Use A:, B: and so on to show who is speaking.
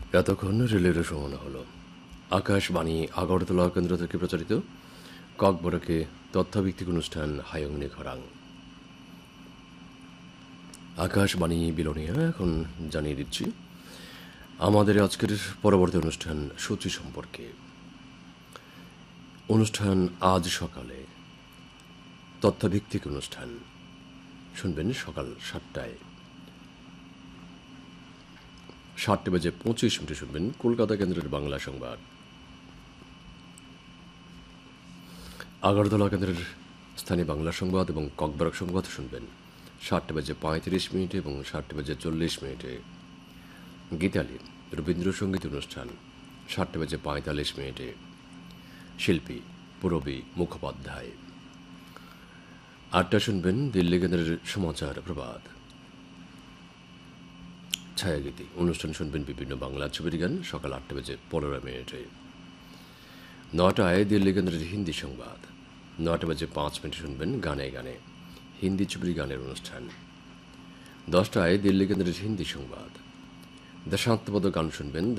A: এতক্ষণ রেলের শোনানো হলো আকাশবাণী আগরতলা কেন্দ্র থেকে প্রচারিত ককবরকে তথ্যভিত্তিক অনুষ্ঠান হায়ংনি খরাং। আকাশবাণী বিলোনিয়া এখন জানিয়ে দিচ্ছি আমাদের আজকের পরবর্তী অনুষ্ঠান সূচি সম্পর্কে। অনুষ্ঠান আজ সকালে তথ্যভিত্তিক অনুষ্ঠান শুনবেন সকাল 7টায়। 7:25 শুনবেন কলকাতা কেন্দ্রের বাংলা সংবাদ। আগরতলা কেন্দ্রের স্থানীয় বাংলা সংবাদ এবং ককবরক সংবাদ শুনবেন 7:35 এবং 7:40। গীতালি রবীন্দ্রসঙ্গীত অনুষ্ঠান 7:45। শিল্পী পূরবী মুখোপাধ্যায়। 8টা শুনবেন দিল্লি কেন্দ্রের সমাচার প্রভাত। ছায়াগীতি অনুষ্ঠান শুনবেন বিভিন্ন বাংলা ছবির গান সকাল 8:15। 9টায় দিল্লি কেন্দ্রের হিন্দি সংবাদ। 9:05 শুনবেন গানে গানে হিন্দি ছবির গানের অনুষ্ঠান। 10টায় দিল্লি কেন্দ্রের হিন্দি সংবাদ। দেশাত্মবোধক গান শুনবেন।